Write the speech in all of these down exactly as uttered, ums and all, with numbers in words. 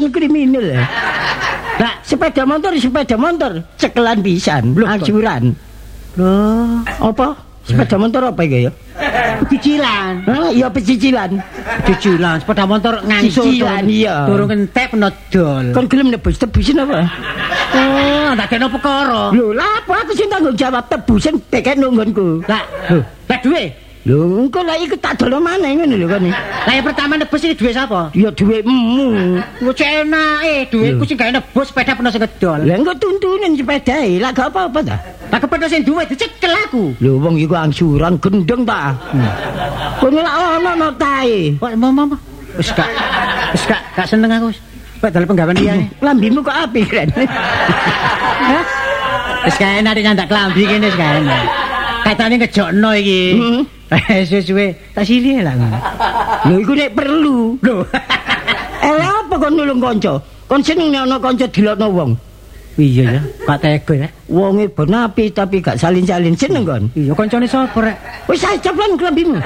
sing kriminal. Lah, sepeda motor, sepeda motor, cekelan pisan, angsuran. Loh, Apa? Sepeda motor apa iki ya? cicilan. Ah, iya pecicilan. Cicilan sepeda motor ngangsul. Cicilan iya. Durung entek penodol. Kon gelem nebus tebusin apa? Oh, tak kena perkara. Lho, lah apa aku sing tanggung jawab tebusin teket nunggonku. Lah, lah duwe. Lho, engko lek iku tak dono maneh ngono lho kon. Lah yang pertama nebus iki duwe sapa? Ya dhuwitmu. Lu cek enake, duitku sing gak nebus sepeda penuh sing ngedol. Lah engko tuntunin sepedae, lah gak apa-apa ta? Lah kepethuk sing duwe dicekel aku. Lho wong iku angsuran gendeng ta. Kono lak ono no tae. Kok mama wis gak wis gak gak seneng aku wis. Kok dalam penggawean liyane. Lambimu kok apik kan? Hah? Wis gak enak nyandak klambi kene wis gak enak. Katane ngejokno iki. Heeh. Eh suwe-suwe tak silih lah ngono. Lho iku nek perlu. Lho. Eh lha apa kon nulung kanca? Kon seneng nek ana kanca dilokno wong. Iya ya, gak tega ya. Wonge ben apik tapi gak salin-salin seneng kon. Iya kancane sapa rek? Wis ae ceplan klambimu.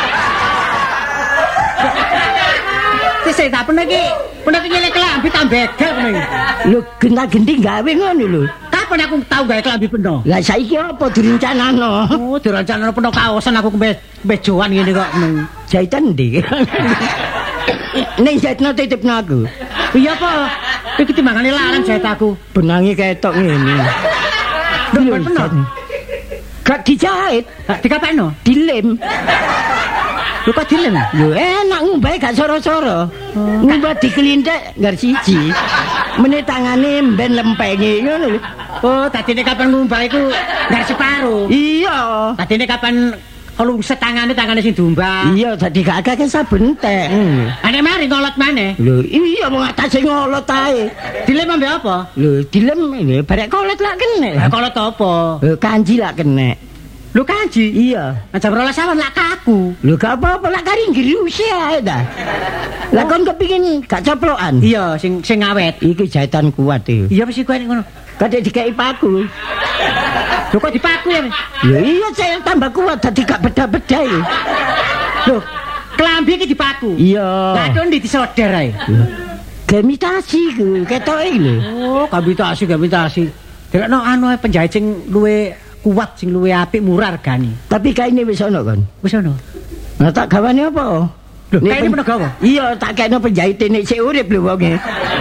Wis saya tak pernah iki, pernah iki nyelek klambi tak begal pernah iki. Lho genta-genti gawe ngono lho. Kapan aku tau gawe klambi peno? Lah saiki apa direncanano? Oh, direncanakan peno kaosan aku kembe bejoan ngene kok. Jahitan ndi? Ning jahitno titipno aku. Iya apa? Iki timbangane larang jahit aku. Benangi ketok ngene. Lho, peno. Gak dijahit, Gak dikapekno. dilem. Lho kok dilem? Lho enak ngumbahe gak soro-soro. Ngumbah dikelintek nggar siji. Meneh tangane mben lempenge ngono lho. Oh, dadine kapan ngumbah iku ngar separo. Iya. Dadine kapan kalau setangane tangane sing dumbang. Iya, dadi gak akeh saben entek. Ane mari ngolot maneh. Lho, iya wong atase ngolot ae. Dilem ambe apa? Lho, dilem lho barek kolot lak kene. Lah kolot apa? Lho, kanji lak kene. Lu kanji. Iya. Aja rolas awan lak kaku. Lho, gak apa-apa lak kari ngriuse ae ta. Lah kon kepingin gak caplokan? Iya, sing sing awet. Iki jahitan kuat iki. Iya wis iku ngono. Kadek dikai paku. Lho kok dipaku ya? Lho iya saya tambah kuat dadi gak beda-beda iki. Lho, klambi iki dipaku. Iya. Lah kon ndi disoder ae. Gemitasi ku ketoke lho. Oh, gabitasi gabitasi. Delokno anu ae penjahit sing luwe kuat sing luwe apik murah regane. Tapi kaine wis ana kon. Wis ono. Nah tak gawane apa? Lho, Nek kaine pen- peno gawa. Iya, tak kene penjahit nek sik urip lho wonge.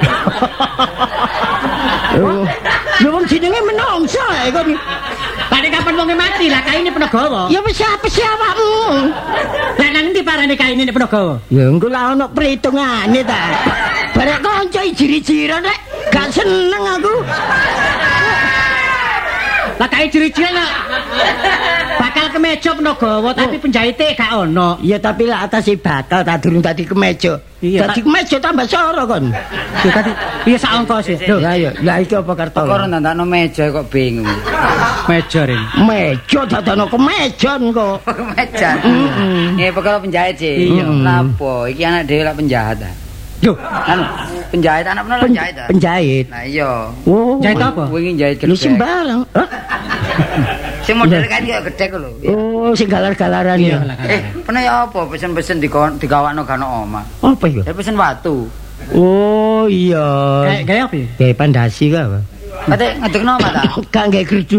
Oh. Lho wong jenenge menungso ae kon. Pane kapan wonge mati lah kaine peno gawa. Ya wis apa sih awakmu? Lah nang ndi parane kaine nek peno gawa? Ya engko lah ono perhitungane ta. Barek kanca ijiri-jiran rek gak seneng aku. Lah kae ciri-ciri lah. Bakal kemeja peno gawa tapi penjahite gak ono. Ya tapi lah atase bakal tak durung dadi kemeja. Iya, Dadi kemeja tambah soro kon. Lho tadi iya sak ongkos sih. Lho, lah ya, lah iki apa karto? Kok ndandakno meja kok bingung. Meja ring. Meja dadano kemeja kok. Meja. Nggih perkara penjahit sih. Iya. Lapo iki anak dhewe lak penjahat ta. Lho, Anu, penjahit anak meneh lak Pen- penjahit ta. penjahit. Nah iya. Oh. jahit apa? Wingi jahit Lu gede. sembarang. Hah? Sing model kan kaya gede ku lho. Oh, sing galar-galaran ya. Eh, pernah ya apa pesen-pesen dikon digawakno gano omah. Apa ya? Ya pesen watu. Oh iya. Kayak kayak apa ya? Kayak pandasi ka apa? Kate ngedekno omah ta. Gak nggae gerdu.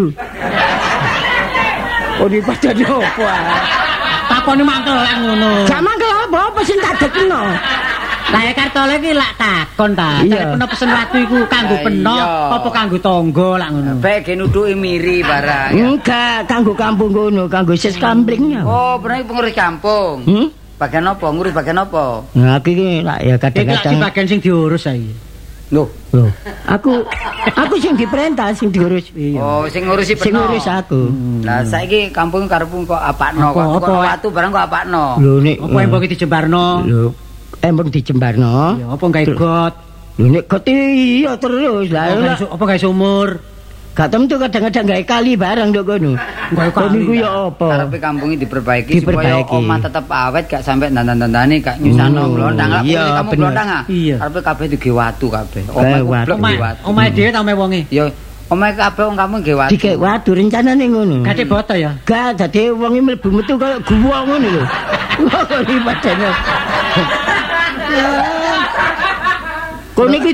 Oh di padane apa? Takone mangkel lah ngono. Gak mangkel apa apa sing tak dekno. Lah ya kartole iki lak takon ta. Iya. Cari peno pesen watu iku kanggo Lah peno iya. apa kanggo tangga lak ngono. Bae ge nuduki miri barang. ya. Enggak, kanggo kampung kono, kanggo sis kamplingnya. Oh, pernah iki pengurus kampung. Hmm? Bagian apa? Ngurus bagian apa? Nah, aku iki lak ya Iki lak di kadang-kadang. bagian sing diurus saiki. Loh. Loh, aku aku sing diperintah sing diurus. Oh, sing ngurusi Sing peno. ngurus aku. Lah saiki kampung karepmu kok apakno Apa, kok apa? kok watu barang kok apakno. Lho nek Apa embong iki dijembarno? Lho, embong dijembarno. Ya apa gawe got? Lho nek got iya terus lah. Apa gawe su- apa gawe sumur? Gak tentu kadang-kadang gawe kali barang ndok kono. Gawe Kono kali. iku ya apa? Karepe kampung iki diperbaiki, supaya Diperbaiki. omah tetep awet gak sampai dandan-dandane gak nyusano Hmm, glondang. Lah iya, kamu bener. glondang ah. Iya. Karepe kabeh digawe watu kabeh. Gawe Omah ku watu. blok Omah digawe watu. omah dhewe ta omah wonge. Ya omah kabeh wong kampung gawe watu. Dikek waduh rencanane ngono. Gade boto ya. Gak dadi wong mlebu metu kaya guwa ngono lho. Kok iki padane. Kono iki